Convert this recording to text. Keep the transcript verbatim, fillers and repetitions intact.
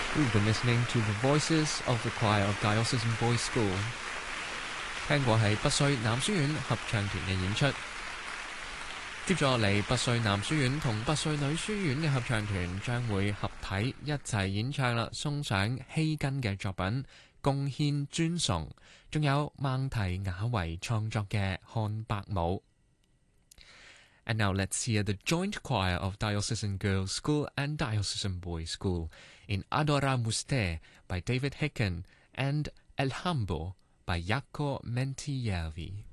We've been listening to the voices of the choir of Diocesan Boys School. 聽過係拔萃男書院合唱團嘅演出。接住落嚟，拔萃男書院同拔萃女書院嘅合唱團將會合體一齊演唱啦，送上希根嘅作品《貢獻尊崇》，仲有孟提雅維創作嘅《漢伯舞》。And now let's hear the joint choir of Diocesan Girls School and Diocesan Boys School in Adoramus Te by David Hicken and El Hambo by Jaakko Mäntyjärvi.